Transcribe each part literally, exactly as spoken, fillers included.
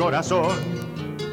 corazón.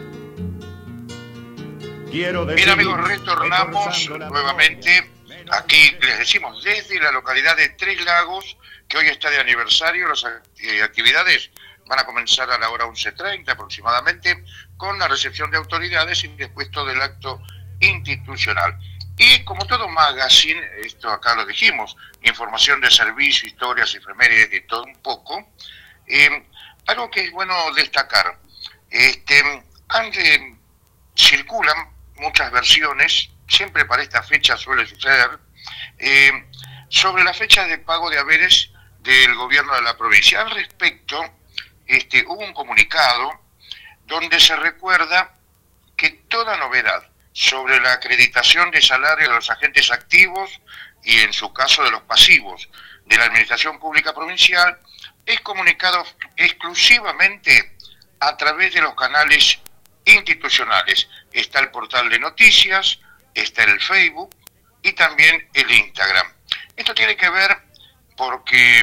Quiero decir, bien amigos, retornamos nuevamente aquí, les decimos, desde la localidad de Tres Lagos, que hoy está de aniversario. Las eh, actividades van a comenzar a la hora once treinta aproximadamente, con la recepción de autoridades y después todo el acto institucional. Y como todo magazine, esto acá lo dijimos, información de servicio, historias, efemérides, de todo un poco. Eh, algo que es bueno destacar, este, aunque circulan muchas versiones, siempre para esta fecha suele suceder, eh, sobre la fecha de pago de haberes del gobierno de la provincia. Al respecto, este, hubo un comunicado donde se recuerda que toda novedad sobre la acreditación de salario de los agentes activos y en su caso de los pasivos de la Administración Pública Provincial es comunicado exclusivamente a través de los canales institucionales. Está el portal de noticias, está el Facebook y también el Instagram. Esto tiene que ver porque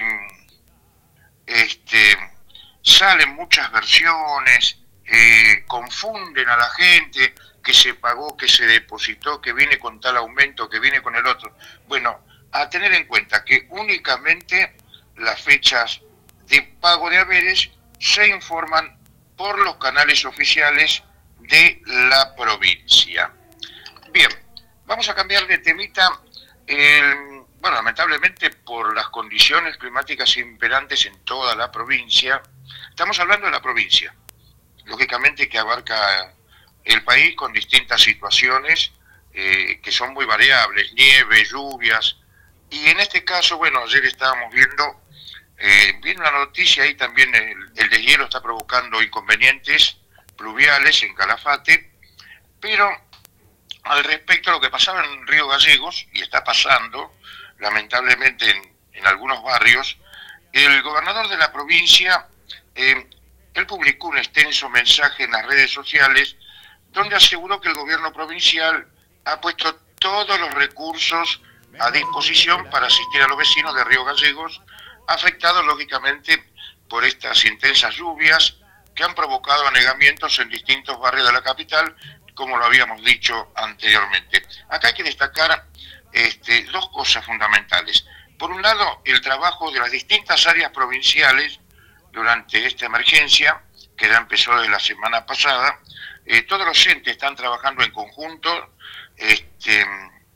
este, salen muchas versiones, eh, confunden a la gente, que se pagó, que se depositó, que viene con tal aumento, que viene con el otro. Bueno, a tener en cuenta que únicamente las fechas de pago de haberes se informan por los canales oficiales de la provincia. Bien, vamos a cambiar de temita. El, bueno, lamentablemente por las condiciones climáticas imperantes en toda la provincia, estamos hablando de la provincia, lógicamente que abarca el país con distintas situaciones eh, que son muy variables, nieve, lluvias, y en este caso, bueno, ayer estábamos viendo, eh, viene una noticia ahí también, el, el deshielo está provocando inconvenientes pluviales en Calafate, pero al respecto de lo que pasaba en Río Gallegos, y está pasando lamentablemente en, en algunos barrios, el gobernador de la provincia, eh, él publicó un extenso mensaje en las redes sociales donde aseguró que el gobierno provincial ha puesto todos los recursos a disposición para asistir a los vecinos de Río Gallegos, afectados lógicamente por estas intensas lluvias que han provocado anegamientos en distintos barrios de la capital, como lo habíamos dicho anteriormente. Acá hay que destacar este, dos cosas fundamentales. Por un lado, el trabajo de las distintas áreas provinciales durante esta emergencia, que ya empezó desde la semana pasada. Eh, todos los entes están trabajando en conjunto, este,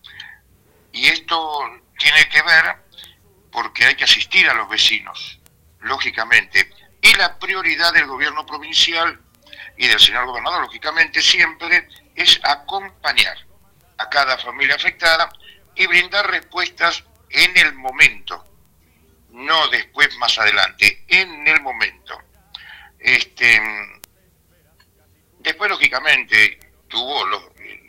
y esto tiene que ver porque hay que asistir a los vecinos, lógicamente. Y la prioridad del gobierno provincial y del señor gobernador, lógicamente, siempre es acompañar a cada familia afectada y brindar respuestas en el momento, no después, más adelante, en el momento. Este, después, lógicamente, tuvo los,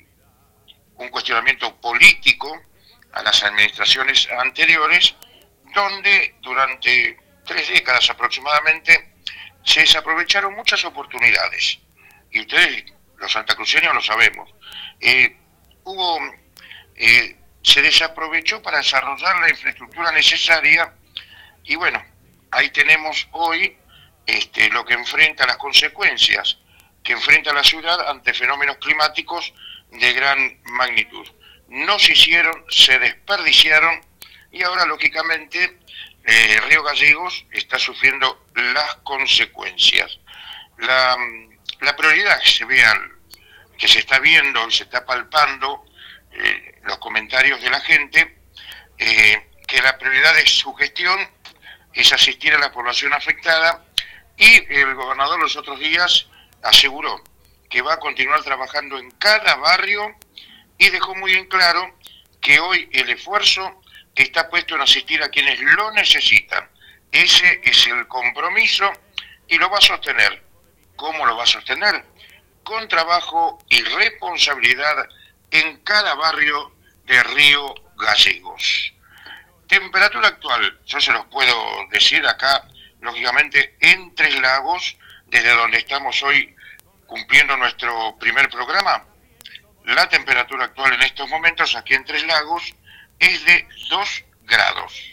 un cuestionamiento político a las administraciones anteriores, donde durante tres décadas aproximadamente se desaprovecharon muchas oportunidades. Y ustedes, los santacruceños, lo sabemos. Eh, hubo, eh, se desaprovechó para desarrollar la infraestructura necesaria. Y bueno, ahí tenemos hoy este, lo que enfrenta las consecuencias que enfrenta la ciudad ante fenómenos climáticos de gran magnitud. No se hicieron, se desperdiciaron y ahora lógicamente eh, Río Gallegos está sufriendo las consecuencias. La, la prioridad que se vean, que se está viendo y se está palpando, eh, los comentarios de la gente, eh, que la prioridad de su gestión es asistir a la población afectada, y el gobernador los otros días aseguró que va a continuar trabajando en cada barrio y dejó muy en claro que hoy el esfuerzo está puesto en asistir a quienes lo necesitan. Ese es el compromiso y lo va a sostener. ¿Cómo lo va a sostener? Con trabajo y responsabilidad en cada barrio de Río Gallegos. Temperatura actual, yo se los puedo decir acá, lógicamente, en Tres Lagos, desde donde estamos hoy cumpliendo nuestro primer programa. La temperatura actual en estos momentos aquí en Tres Lagos es de dos grados.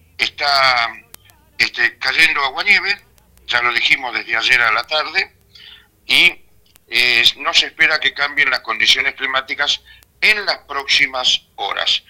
Está este, cayendo aguanieve, ya lo dijimos desde ayer a la tarde, y eh, no se espera que cambien las condiciones climáticas en las próximas horas.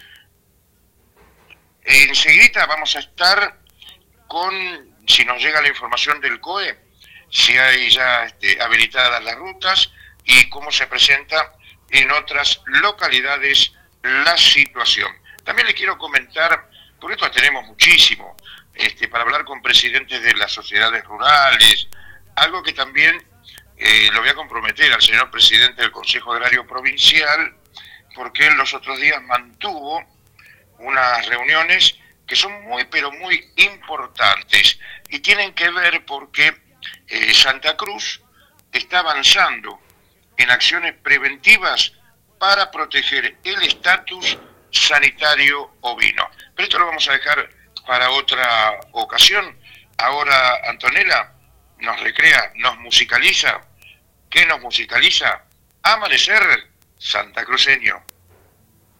Enseguida vamos a estar con, si nos llega la información del C O E, si hay ya este, habilitadas las rutas y cómo se presenta en otras localidades la situación. También le quiero comentar, porque esto tenemos muchísimo, este, para hablar con presidentes de las sociedades rurales, algo que también eh, lo voy a comprometer al señor presidente del Consejo Agrario Provincial, porque él los otros días mantuvo unas reuniones que son muy, pero muy importantes y tienen que ver porque eh, Santa Cruz está avanzando en acciones preventivas para proteger el estatus sanitario ovino. Pero esto lo vamos a dejar para otra ocasión. Ahora Antonella nos recrea, nos musicaliza. ¿Qué nos musicaliza? Amanecer santacruceño.